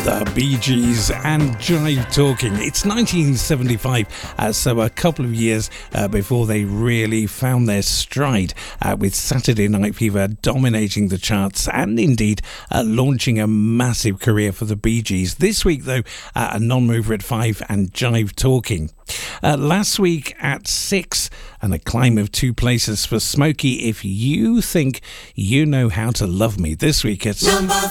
The Bee Gees and Jive Talking. It's 1975, so a couple of years before they really found their stride, with Saturday Night Fever dominating the charts and indeed launching a massive career for the Bee Gees. This week, though, a non-mover at 5 and Jive Talking. Last week at 6, and a climb of 2 places for Smokey, If You Think You Know How to Love Me. This week it's...